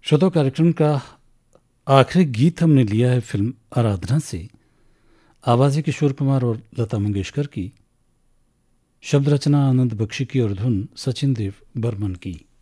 श्रोता कार्यक्रम का आखिरी गीत हमने लिया है फिल्म आराधना से। आवाज़ें किशोर कुमार और लता मंगेशकर की, शब्द रचना आनंद बख्शी की और धुन सचिन देव बर्मन की।